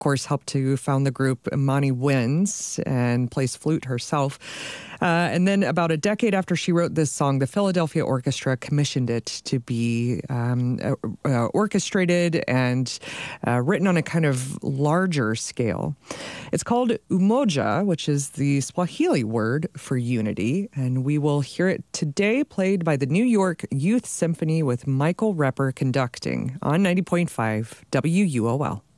course, helped to found the group Imani Winds and plays flute herself. And then about a decade after she wrote this song, the Philadelphia Orchestra commissioned it to be orchestrated and written on a kind of larger scale. It's called Umoja, which is the Swahili word for unity, and we will hear it today played by the New York Youth Symphony with Michael Repper conducting on 90.5 WUOL.